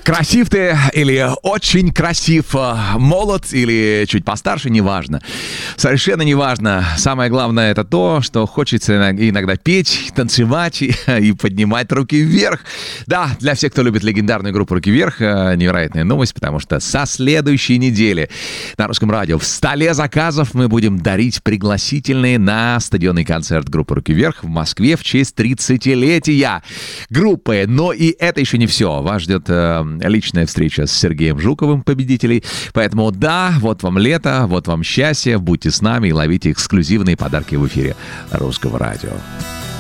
Красив ты или очень красив, молод или чуть постарше, неважно. Совершенно неважно. Самое главное это то, что хочется иногда петь, танцевать и поднимать руки вверх. Да, для всех, кто любит легендарную группу «Руки вверх», невероятная новость, потому что со следующей недели на Русском радио в столе заказов мы будем дарить пригласительные на стадионный концерт группы «Руки вверх» в Москве в честь 30-летия группы. Но и это еще не все. Вас ждет личная встреча с Сергеем Жуковым, победителей. Поэтому да, вот вам лето, вот вам счастье. Будьте с нами и ловите эксклюзивные подарки в эфире Русского радио.